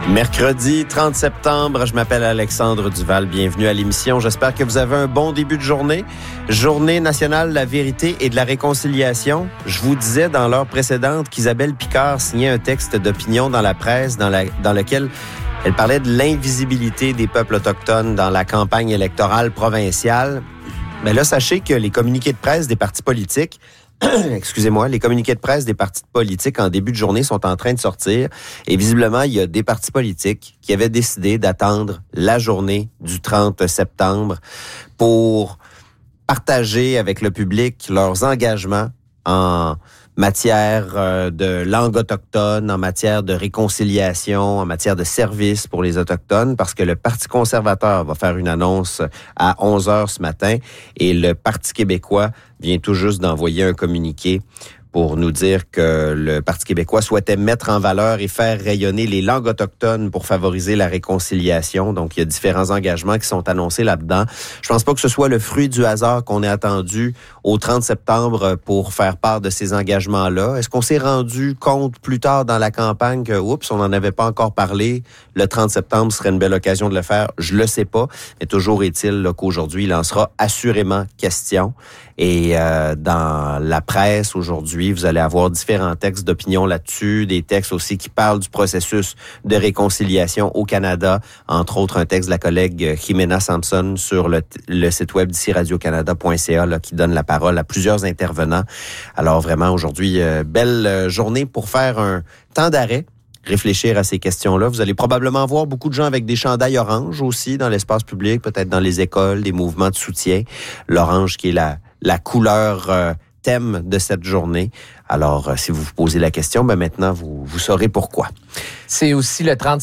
Mercredi 30 septembre, je m'appelle Alexandre Duval. Bienvenue à l'émission. J'espère que vous avez un bon début de journée. Journée nationale de la vérité et de la réconciliation. Je vous disais dans l'heure précédente qu'Isabelle Picard signait un texte d'opinion dans la presse dans lequel elle parlait de l'invisibilité des peuples autochtones dans la campagne électorale provinciale. Mais là, sachez que les communiqués de presse des partis politiques les communiqués de presse des partis politiques en début de journée sont en train de sortir. Et visiblement, il y a des partis politiques qui avaient décidé d'attendre la journée du 30 septembre pour partager avec le public leurs engagements en matière de langue autochtone, en matière de réconciliation, en matière de services pour les Autochtones, parce que le Parti conservateur va faire une annonce à 11h ce matin et le Parti québécois vient tout juste d'envoyer un communiqué pour nous dire que le Parti québécois souhaitait mettre en valeur et faire rayonner les langues autochtones pour favoriser la réconciliation. Donc, il y a différents engagements qui sont annoncés là-dedans. Je pense pas que ce soit le fruit du hasard qu'on ait attendu au 30 septembre pour faire part de ces engagements-là. Est-ce qu'on s'est rendu compte plus tard dans la campagne que, on n'en avait pas encore parlé, le 30 septembre serait une belle occasion de le faire? Je le sais pas, mais toujours est-il là, qu'aujourd'hui, il en sera assurément question. Et dans la presse aujourd'hui, vous allez avoir différents textes d'opinion là-dessus, des textes aussi qui parlent du processus de réconciliation au Canada, entre autres un texte de la collègue Jimena Sampson sur le site web d'ici radiocanada.ca là, qui donne la parole à plusieurs intervenants. Alors vraiment aujourd'hui, belle journée pour faire un temps d'arrêt, réfléchir à ces questions-là. Vous allez probablement voir beaucoup de gens avec des chandails orange aussi dans l'espace public, peut-être dans les écoles, des mouvements de soutien. L'orange qui est la couleur thème de cette journée. Alors, si vous vous posez la question, maintenant, vous saurez pourquoi. C'est aussi le 30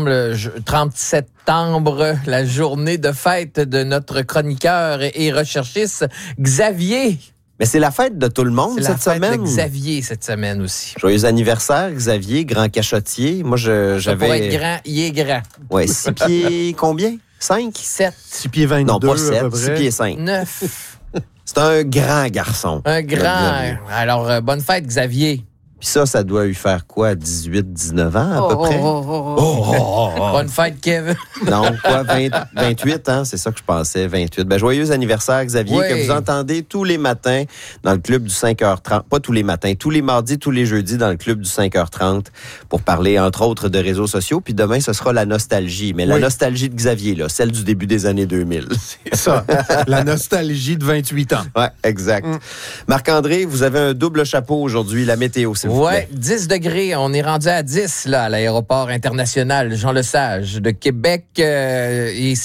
septembre, la journée de fête de notre chroniqueur et recherchiste Xavier. Mais c'est la fête de tout le monde cette semaine. C'est la fête de Xavier cette semaine aussi. Joyeux anniversaire, Xavier, grand cachotier. Moi, j'avais... Pour être grand, il est grand. Ouais, 6 pieds combien? 5? 7. 6 pieds 22, non, pas 7, 6 près. pieds 5. 9. C'est un grand garçon. Un grand. Alors, bonne fête, Xavier. Puis ça doit lui faire quoi? 18, 19 ans à peu près? Bonne fête, Kevin. Non, quoi? 28, hein? C'est ça que je pensais, 28. Joyeux anniversaire, Xavier, que vous entendez tous les matins dans le club du 5h30. Pas tous les matins, tous les mardis, tous les jeudis dans le club du 5h30 pour parler, entre autres, de réseaux sociaux. Puis demain, ce sera la nostalgie. Mais la nostalgie de Xavier, là, celle du début des années 2000. C'est ça. La nostalgie de 28 ans. Ouais, exact. Marc-André, vous avez un double chapeau aujourd'hui. La météo, s'il vous plaît. 10 degrés. On est rendu à 10 là, à l'aéroport international Jean-Lesage de Québec. Et